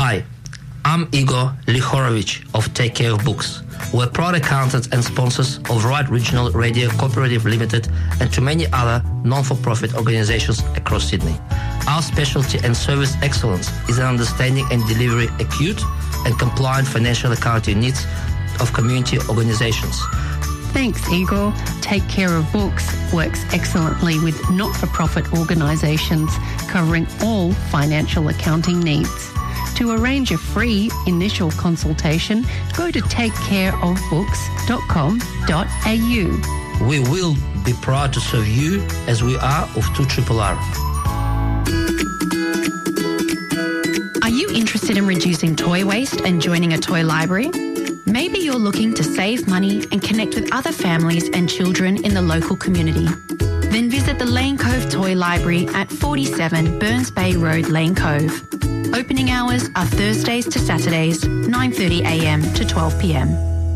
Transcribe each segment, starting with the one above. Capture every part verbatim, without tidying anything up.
Hi, I'm Igor Lihorovich of Take Care of Books. We're proud accountants and sponsors of Right Regional Radio Cooperative Limited and to many other non-for-profit organizations across Sydney. Our specialty and service excellence is in understanding and delivering acute and compliant financial accounting needs of community organizations. Thanks, Igor. Take Care of Books works excellently with not-for-profit organisations covering all financial accounting needs. To arrange a free initial consultation, go to take care of books dot com dot a u. We will be proud to serve you as we are of two R R R. Are you interested in reducing toy waste and joining a toy library? Maybe you're looking to save money and connect with other families and children in the local community. Then visit the Lane Cove Toy Library at forty-seven Burns Bay Road, Lane Cove. Opening hours are Thursdays to Saturdays, nine thirty a m to twelve p m.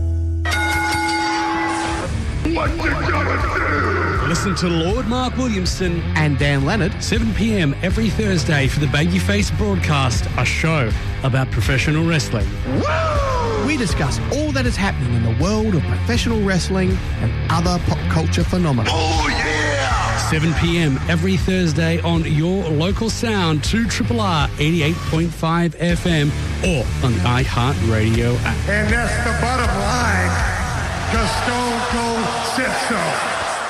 What you gonna do? Listen to Lord Mark Williamson and Dan Leonard, seven p m every Thursday for the Babyface Broadcast, a show about professional wrestling. Woo! We discuss all that is happening in the world of professional wrestling and other pop culture phenomena. Oh, yeah! seven p m every Thursday on your local sound, two R R R eighty-eight point five F M or on the iHeartRadio app. And that's the bottom line, because Stone Cold said so.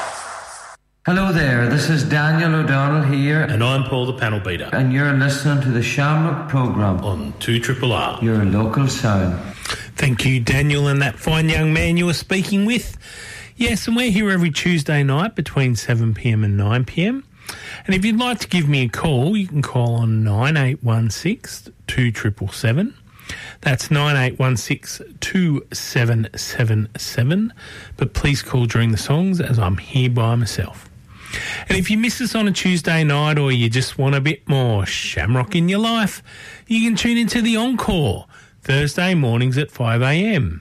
Hello there, this is Daniel O'Donnell here. And I'm Paul the Panel Beater. And you're listening to the Shamrock Programme on two R R R. Your local sound. Thank you, Daniel, and that fine young man you were speaking with. Yes, and we're here every Tuesday night between seven p m and nine p m. And if you'd like to give me a call, you can call on nine eight one six, two seven seven seven. That's nine eight one six, two seven seven seven. But please call during the songs as I'm here by myself. And if you miss us on a Tuesday night or you just want a bit more shamrock in your life, you can tune into the Encore Thursday mornings at five a m.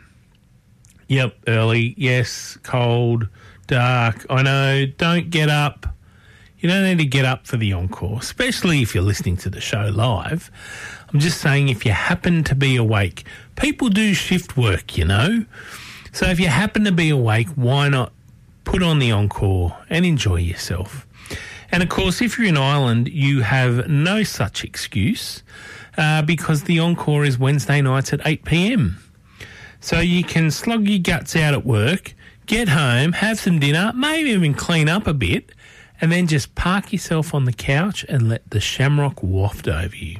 Yep, early, yes, cold, dark. I know, don't get up. You don't need to get up for the Encore, especially if you're listening to the show live. I'm just saying if you happen to be awake, people do shift work, you know. So if you happen to be awake, why not put on the Encore and enjoy yourself? And, of course, if you're in Ireland, you have no such excuse uh, because the Encore is Wednesday nights at eight p m. So you can slug your guts out at work, get home, have some dinner, maybe even clean up a bit, and then just park yourself on the couch and let the shamrock waft over you.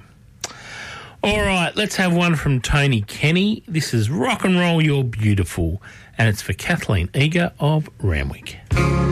All right, let's have one from Tony Kenny. This is Rock and Roll You're Beautiful, and it's for Kathleen Eager of Randwick.